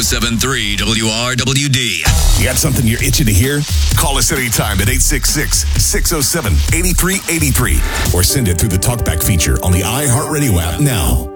107.3 WRWD. You got something you're itching to hear? Call us anytime at 866-607-8383 or send it through the TalkBack feature on the iHeartRadio app now.